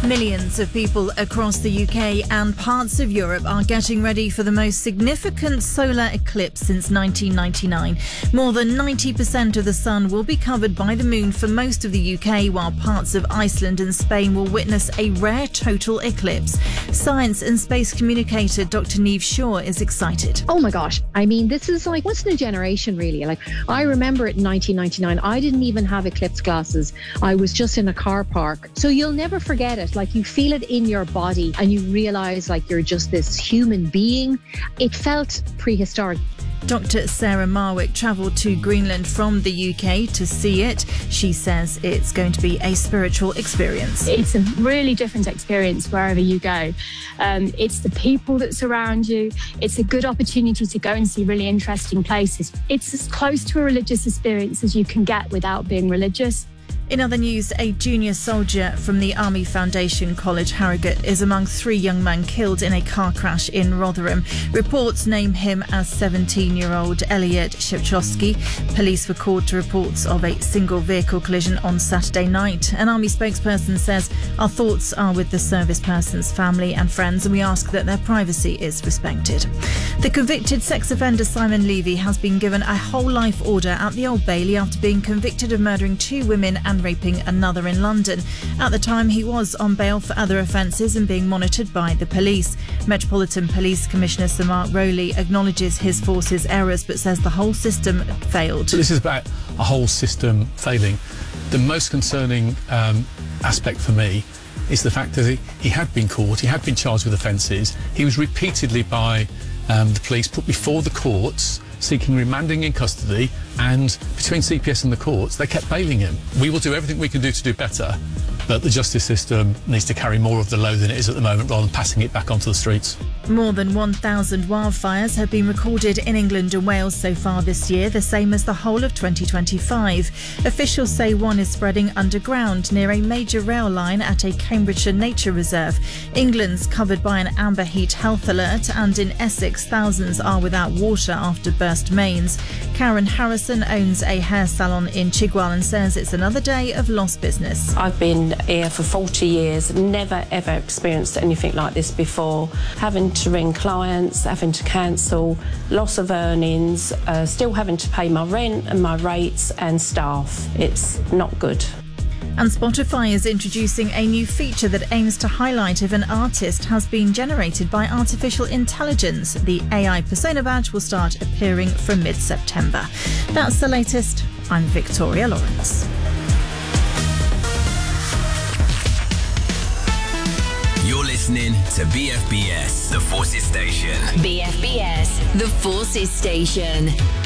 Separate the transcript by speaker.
Speaker 1: Millions of people across the UK and parts of Europe are getting ready for the most significant solar eclipse since 1999. More than 90% of the sun will be covered by the moon for most of the UK, while parts of Iceland and Spain will witness a rare total eclipse. Science and space communicator Dr. Neve Shaw is excited.
Speaker 2: Oh my gosh. I mean, this is like once in a generation, really. Like, I remember it in 1999. I didn't even have eclipse glasses. I was just in a car park. So you'll never forget it. Like, you feel it in your body and you realise like you're just this human being. It felt prehistoric.
Speaker 1: Dr. Sarah Marwick travelled to Greenland from the UK to see it. She says it's going to be a spiritual experience.
Speaker 3: It's a really different experience wherever you go. It's the people that surround you. It's a good opportunity to go and see really interesting places. It's as close to a religious experience as you can get without being religious.
Speaker 1: In other news, a junior soldier from the Army Foundation College Harrogate is among 3 young men killed in a car crash in Rotherham. Reports name him as 17-year-old Elliot Shepchowski. Police were called to reports of a single vehicle collision on Saturday night. An Army spokesperson says, "Our thoughts are with the service person's family and friends, and we ask that their privacy is respected." The convicted sex offender Simon Levy has been given a whole life order at the Old Bailey after being convicted of murdering 2 women and raping another in London. At the time, he was on bail for other offences and being monitored by the police. Metropolitan Police Commissioner Sir Mark Rowley acknowledges his force's errors but says the whole system failed.
Speaker 4: This is about a whole system failing. The most concerning aspect for me is the fact that he had been caught, he had been charged with offences. He was repeatedly by the police put before the courts, seeking remanding in custody, and between CPS and the courts, they kept bailing him. We will do everything we can do to do better, but the justice system needs to carry more of the load than it is at the moment, rather than passing it back onto the streets.
Speaker 1: More than 1,000 wildfires have been recorded in England and Wales so far this year, the same as the whole of 2025. Officials say one is spreading underground near a major rail line at a Cambridgeshire nature reserve. England's covered by an amber heat health alert, and in Essex, thousands are without water after burst mains. Karen Harrison owns a hair salon in Chigwell and says it's another day of lost business.
Speaker 5: I've been here for 40 years, never ever experienced anything like this before. Having to ring clients, having to cancel, loss of earnings, still having to pay my rent and my rates and staff. It's not good.
Speaker 1: And Spotify is introducing a new feature that aims to highlight if an artist has been generated by artificial intelligence. The AI persona badge will start appearing from mid-September. That's the latest. I'm Victoria Lawrence.
Speaker 6: You're listening to BFBS, The Forces Station.
Speaker 7: BFBS, The Forces Station.